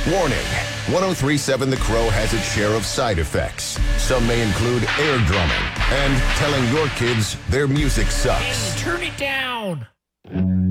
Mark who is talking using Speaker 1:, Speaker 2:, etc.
Speaker 1: Warning, 1037 The Crow has its share of side effects. Some may include air drumming and telling your kids their music sucks.
Speaker 2: Hey, turn it down.